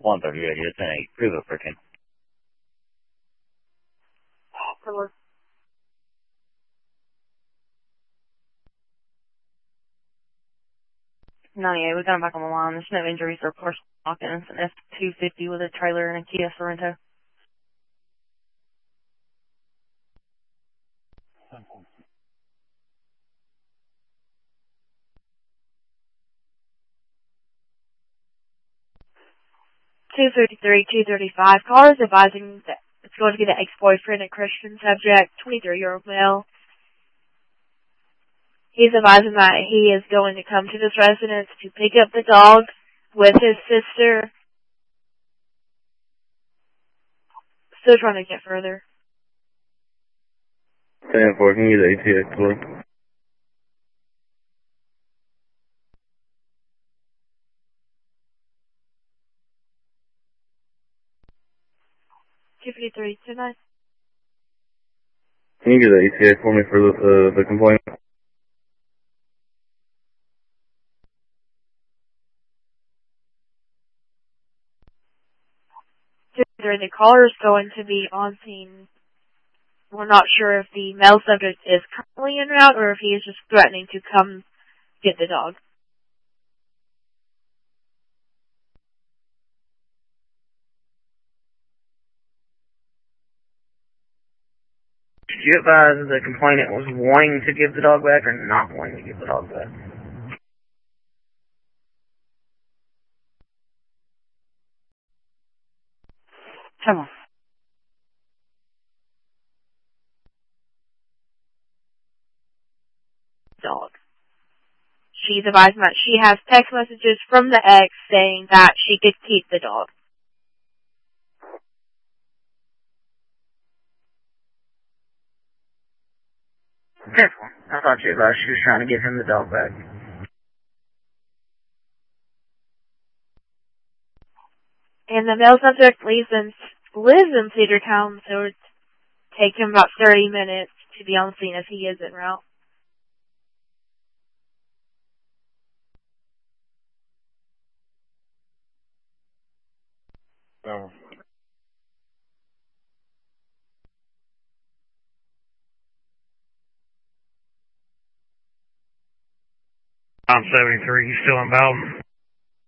130, ready to 10-8. Prove it for 10. Hello. No, yeah, we got him back on the line. There's no injuries or personal knocking. It's an F-250 with a trailer and a Kia Sorento. $233,235. Caller is advising that it's going to be the ex-boyfriend and Christian subject, 23-year-old male. He's advising that he is going to come to this residence to pick up the dog with his sister. Still trying to get further. 10-4, can you use ATX, please? $253 tonight. Can you get the ATX for me for the complaint? The caller is going to be on scene. We're not sure if the male subject is currently en route or if he is just threatening to come get the dog. Did you advise the complainant was wanting to give the dog back or not wanting to give the dog back? Come on. Dog. She's advising that she has text messages from the ex saying that she could keep the dog. Careful. I thought you advised she was trying to give him the dog back. And the male subject lives in Cedartown, so it would take him about 30 minutes to be on scene if he is en route. No. I'm 73. You still in Bowden?